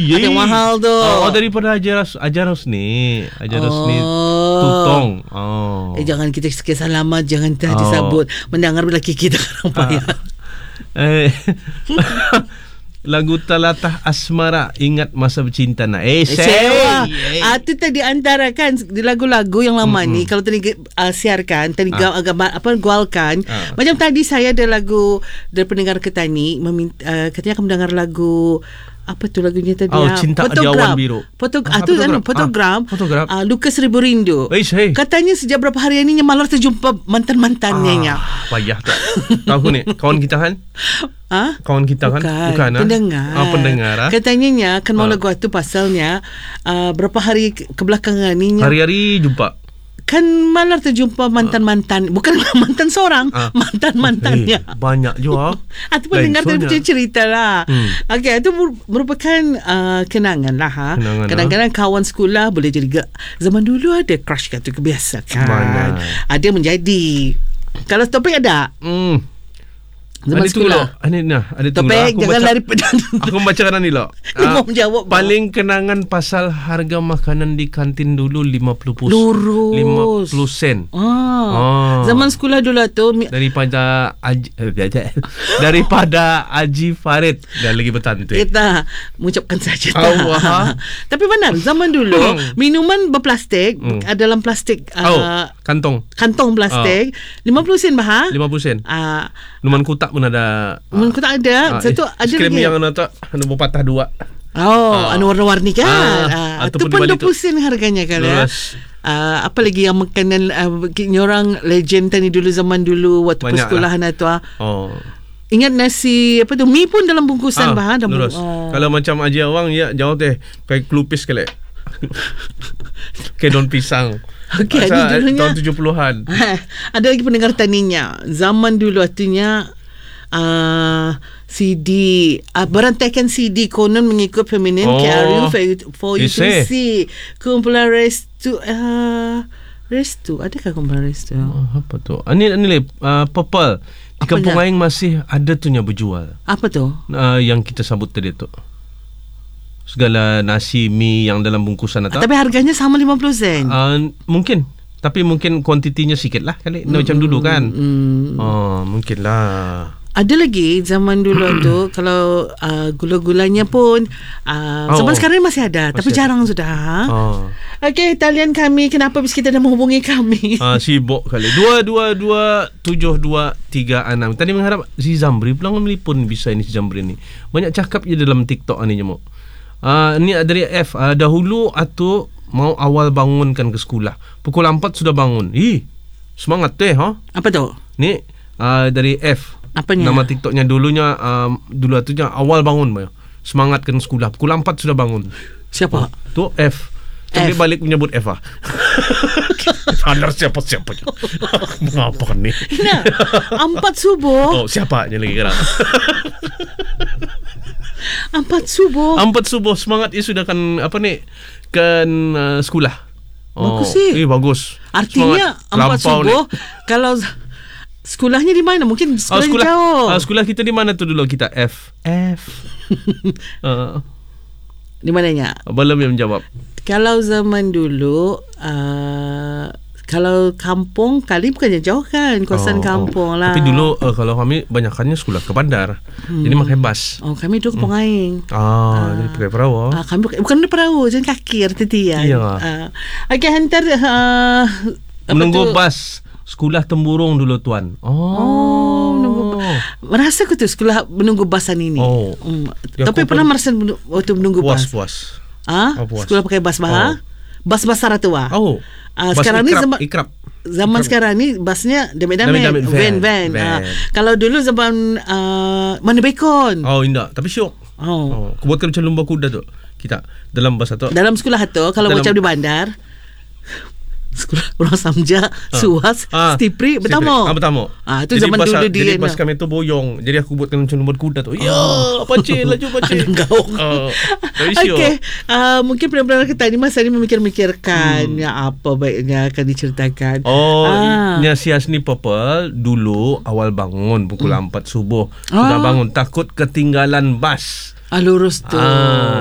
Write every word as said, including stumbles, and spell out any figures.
Iya. Ada yang mahal tu. Oh, daripada Ajar Ajar Rosni. Ajar Rosni Oh. Tutong. Oh. Eh, jangan kita sikit selamat, jangan kita Oh. disebut. Mendengar lelaki kita orang payah. Eh. Lagu Talatah Asmara, ingat masa bercinta nak. Eh, Sewa. eh. Ah, tu tadi antara kan di lagu-lagu yang lama Mm-mm. ni kalau tadi uh, siarkan, tadi Ah. ga, ga, apa gualkan. Ah. Macam tadi saya ada lagu dari pendengar Ketani meminta, uh, katanya akan mendengar lagu apa tu lagunya tadi? Oh, ah? Cinta di Awan Biru. Fotog- Ah, ah, tu fotogram. kan fotogram. Ah, fotogram. Ah, Luka Seribu Rindu. Eh, hey. Katanya sejak berapa hari ini malah terjumpa mantan-mantannya nya. Ah, payah tak. Tahu ni, kawan kita kan? Ah? Kawan kita kan? Bukan, Bukan ah? pendengar. Ah, pendengar ah. Katanya nya kan mau Ah. lagu itu pasalnya uh, berapa hari ke- kebelakangan ni nya, Hari-hari jumpa. kan malah terjumpa mantan-mantan, bukan mantan seorang, Ah. mantan-mantannya. Eh, banyak juga. Itu pun dengar Lain tu soalnya. cerita lah. Hmm. Okey, itu mer- merupakan uh, kenangan lah. Ha? Kenangan, Kadang-kadang kawan sekolah boleh jadi ge- zaman dulu ada crush kan tu kebiasa kan. Banyak. Ada menjadi. Kalau topik ada Hmm. zaman Ada tunggu sekolah. lo. Ini nah, ada tunggu. Topik Aku jangan baca- lari pedang. Aku bacakan ni lo. Dia mau menjawab, Bang. paling kenangan pasal harga makanan di kantin dulu lima puluh pus. Lurus. lima puluh sen. Ah. Ah. Zaman sekolah dulu tu mi- Daripada Aji, eh, daripada Haji Farid. Dah lagi bertantu. kita mengucapkan saja tak. Allah. Tapi benar zaman dulu Hmm. minuman berplastik Hmm. uh, dalam plastik uh, Oh, kantong kantong plastik lima puluh sen bah. lima puluh sen. Ah, Numan kutak pun ada. uh, aku tak ada. Ah, Satu eh, ada skrim lagi. yang anu tu anu berpatah dua. Oh, Ah. anu warna-warni kan. Ah, Ah, itu ataupun pun di balik dua puluh sen harganya kan ya. Lurus. Uh, apa lagi yang makanan uh, orang legend tadi dulu zaman dulu waktu Banyak persekolahan itu ah. Oh. Ingat nasi apa tu mi pun dalam bungkusan Ah, bah. Dalam lurus. oh. Kalau macam Haji Awang ya jauh teh kayak kelupis kali. Kayak daun pisang. Okey, Masa ni dulunya- tahun tujuh puluhan. Ada lagi pendengar taninya. Zaman dulu artinya uh, C D uh, berantaikan C D konon mengikut feminin Oh, K R U for you, for you to isi. see. Kumpulan Restu uh, Restu adakah kumpulan Restu? Oh, apa tu? Ah, Ni ni le uh, purple. Di Apa kampung dah? Aing masih ada tu nya berjual. Apa tu? Uh, yang kita sebut tadi tu. Segala nasi mi yang dalam bungkusan Ah, atau tapi harganya sama lima puluh sen. uh, mungkin tapi mungkin kuantitinya sikit lah kali. Mm, macam dulu kan. Hmm. Oh, mungkin lah. Ada lagi zaman dulu tu kalau uh, gula-gulanya pun uh, Oh, zaman sekarang ni masih ada tapi masih ada. jarang sudah. Ha? Oh. Okey, talian kami kenapa bis kita dah menghubungi kami? Ah, sibuk kali. Dua dua dua tujuh dua tiga enam. Tadi mengharap si Zamri pulang melipun bisa ini si Zamri ni. Banyak cakap je dalam TikTok ni nyamuk. Ah, ni dari F. Ah, dahulu atau mau awal bangunkan ke sekolah. Pukul empat sudah bangun. Ih, semangat teh, ha? Apa tu? Ni ah, dari F. Apanya? Nama TikToknya dulunya um, dulu atunya awal bangun bah. Semangat kan sekolah. Pukul empat sudah bangun. Siapa? Tu F. Tapi F. balik menyebut F ah. Sadar siapa-siapa. Mengapa kan ni? Nah, empat subuh. Oh, siapa je lagi sekarang? Empat subuh. Empat subuh semangat ya sudah kan apa ni? Kan uh, sekolah. Bagus sih. Eh, bagus. Artinya Semangat. empat Lampau subuh ni. kalau sekolahnya di mana? Mungkin Oh, sekolahnya sekolah, jauh. uh, sekolah kita di mana tu dulu kita F. F. uh, Di mananya? belum yang menjawab. Kalau zaman dulu uh, kalau kampung kali bukannya jauh kan, kawasan Oh, kampung oh. lah. Tapi dulu uh, kalau kami banyakannya sekolah ke bandar. Hmm. Jadi pakai bas. Oh, kami dulu ke Pengaing. Ah, jadi pakai perahu. Ah, kami bukan, bukan di perahu, jalan kaki arti ya. Iya. Ah. Okey, hantar uh, apa Menunggu tu? bas sekolah Temburung dulu tuan. Oh, Oh, menunggu merasa aku tu sekolah menunggu basan ini. Oh. Hmm. Ya, Tapi aku pernah pun- merasa menunggu- waktu menunggu puas bas. puas. Ah, Oh, puas. sekolah pakai bas bah? Oh. Bas bas Saratua. Oh. Ah, Bas sekarang ni ikrap, zaman ikrap. zaman Ikrap. sekarang ni basnya dame-dame, Dame-dame, van, van van. van. Ah, kalau dulu zaman uh, mana Bekon. Oh, indah. Tapi syok. Oh. Oh, aku buatkan macam lumba kuda tu. Kita dalam bas tu. Dalam sekolah tu kalau Dalam- macam di bandar sekolah orang Samja, Suas, Ah, Stipri bertamu. Ah, bertamu. Ah, tu Jadi zaman bas, dulu Jadi dia. bas kami tu boyong. Jadi aku buatkan macam lumba kuda tu. Ya, pacil laju pacil. Ada gaung. Oh, tapi syok. Okey, uh, mungkin pendengar kita ni masa ni memikir-mikirkan Hmm. ya apa baiknya akan diceritakan. Oh, Ah. ah. Sias ni Purple dulu awal bangun pukul empat subuh. Sudah Ah. bangun takut ketinggalan bas. Ah, lurus tu. Ah,